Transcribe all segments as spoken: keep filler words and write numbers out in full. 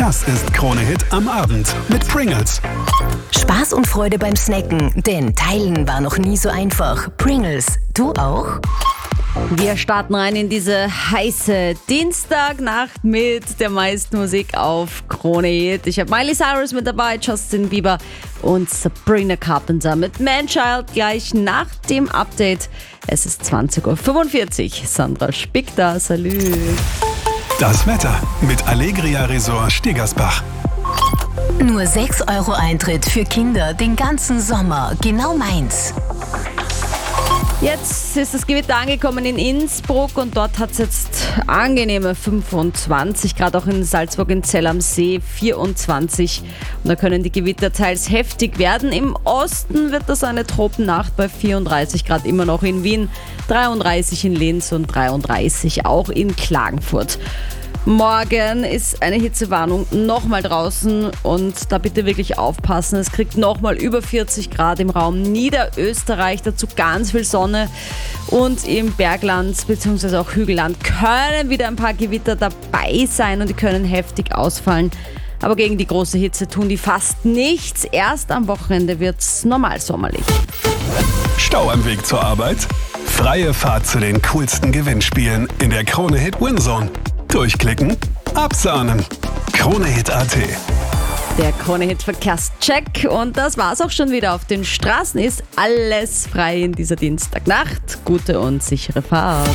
Das ist Krone-Hit am Abend mit Pringles. Spaß und Freude beim Snacken, denn Teilen war noch nie so einfach. Pringles, du auch? Wir starten rein in diese heiße Dienstagnacht mit der meisten Musik auf Krone Hit. Ich habe Miley Cyrus mit dabei, Justin Bieber und Sabrina Carpenter mit Man-Child gleich nach dem Update. Es ist zwanzig Uhr fünfundvierzig. Sandra Spick da, salü. Das Wetter mit Allegria Resort Stegersbach. Nur sechs Euro Eintritt für Kinder den ganzen Sommer. Genau meins. Jetzt ist das Gewitter angekommen in Innsbruck und dort hat es jetzt angenehme fünfundzwanzig Grad, auch in Salzburg in Zell am See vierundzwanzig. Und da können die Gewitter teils heftig werden. Im Osten wird das eine Tropennacht bei vierunddreißig Grad, immer noch in Wien, dreiunddreißig in Linz und dreiunddreißig auch in Klagenfurt. Morgen ist eine Hitzewarnung nochmal draußen und da bitte wirklich aufpassen. Es kriegt nochmal über vierzig Grad im Raum Niederösterreich, dazu ganz viel Sonne und im Bergland bzw. auch Hügelland können wieder ein paar Gewitter dabei sein und die können heftig ausfallen. Aber gegen die große Hitze tun die fast nichts. Erst am Wochenende wird es normal sommerlich. Stau am Weg zur Arbeit? Freie Fahrt zu den coolsten Gewinnspielen in der Krone-Hit Winzone. Durchklicken, absahnen. Krone-Hit Punkt at. Der Krone-Hit Verkehrscheck und das war's auch schon wieder. Auf den Straßen ist alles frei in dieser Dienstagnacht. Gute und sichere Fahrt.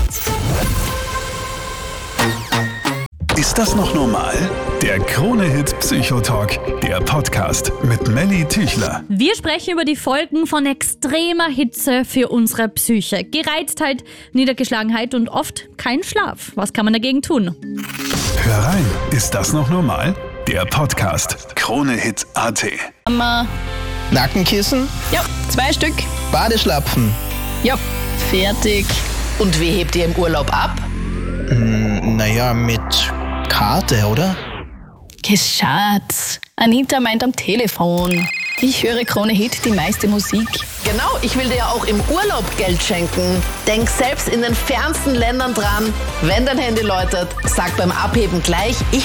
Ist das noch normal? Der Krone-Hit Psychotalk, der Podcast mit Melly Tüchler. Wir sprechen über die Folgen von extremer Hitze für unsere Psyche. Gereiztheit, Niedergeschlagenheit und oft kein Schlaf. Was kann man dagegen tun? Hör rein, ist das noch normal? Der Podcast Krone-Hit Punkt at. Mama. Nackenkissen? Ja, zwei Stück. Badeschlapfen? Ja, fertig. Und wie hebt ihr im Urlaub ab? Hm, naja, mit Karte, oder? Schatz, Anita meint am Telefon. Ich höre Krone Hit die meiste Musik. Genau, ich will dir ja auch im Urlaub Geld schenken. Denk selbst in den fernsten Ländern dran. Wenn dein Handy läutet, sag beim Abheben gleich, ich